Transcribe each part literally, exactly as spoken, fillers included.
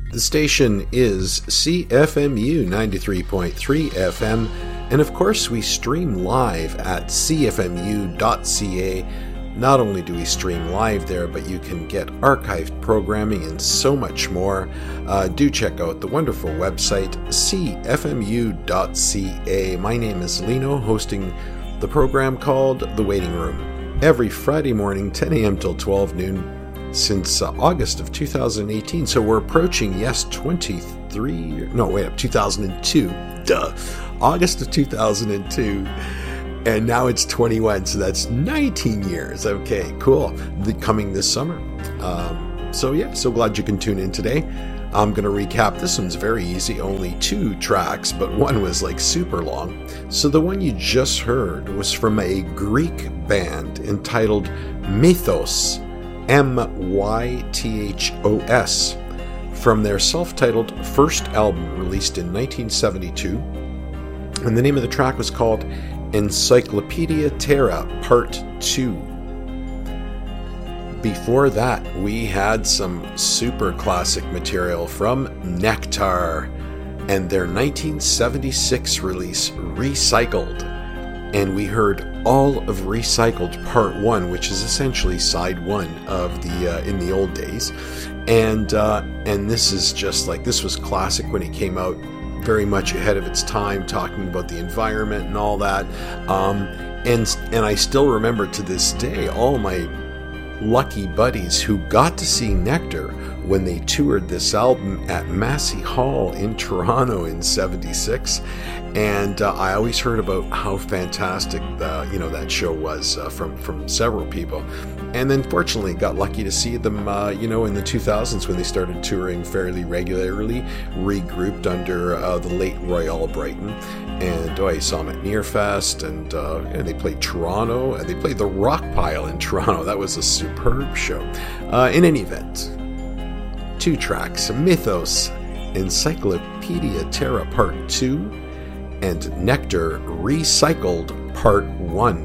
The station is C F M U ninety-three point three F M, and of course we stream live at c f m u dot c a. Not only do we stream live there, but you can get archived programming and so much more. Uh, do check out the wonderful website, c f m u dot c a. My name is Lino, hosting the program called The Waiting Room, every Friday morning, ten a.m. till twelve noon, since uh, August of two thousand eighteen. So we're approaching, yes, twenty-three, no, wait up, two thousand two, duh, August of two thousand two. And now it's twenty-one, so that's nineteen years. Okay, cool. The, coming this summer. Um, so yeah, so glad you can tune in today. I'm going to recap. This one's very easy, only two tracks, but one was like super long. So the one you just heard was from a Greek band entitled Mythos, M Y T H O S, from their self-titled first album released in nineteen seventy-two. And the name of the track was called Encyclopedia Terra Part two. Before that, we had some super classic material from Nectar and their nineteen seventy-six release, Recycled. And we heard all of Recycled Part one, which is essentially side one of the uh, in the old days. And uh, and this is just like, this was classic when it came out, very much ahead of its time, talking about the environment and all that. Um, and and I still remember to this day all my lucky buddies who got to see Nectar when they toured this album at Massey Hall in Toronto in seventy-six. And uh, I always heard about how fantastic the, you know, that show was uh, from, from several people. And then fortunately got lucky to see them, uh, you know, in the two thousands when they started touring fairly regularly, regrouped under uh, the late Roy Albrighton. And oh, I saw them at Nearfest, and, uh, and they played Toronto, and they played the Rock Pile in Toronto. That was a superb show. Uh, in any event, two tracks, Mythos, Encyclopedia Terra Part two, and Nectar, Recycled Part one.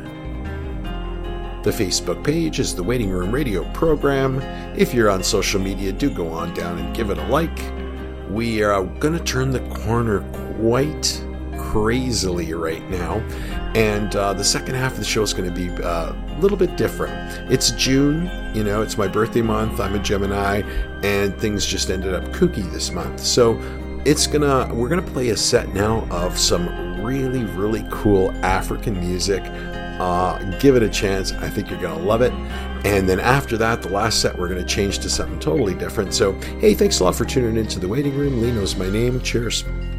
The Facebook page is the Waiting Room Radio program. If you're on social media, do go on down and give it a like. We are going to turn the corner quite crazily right now, and uh, the second half of the show is going to be uh, a little bit different. It's June, you know, it's my birthday month. I'm a Gemini, and things just ended up kooky this month. So it's gonna, we're gonna play a set now of some really, really cool African music. Uh, give it a chance. I think you're going to love it. And then after that, the last set, we're going to change to something totally different. So, hey, thanks a lot for tuning into The Waiting Room. Lino's my name. Cheers.